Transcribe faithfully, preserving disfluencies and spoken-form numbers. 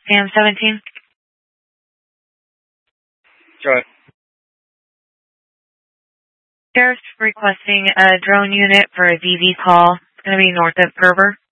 Sam seventeen. Go ahead. Sheriff's requesting a drone unit for a V V call. It's going to be north of Gerber.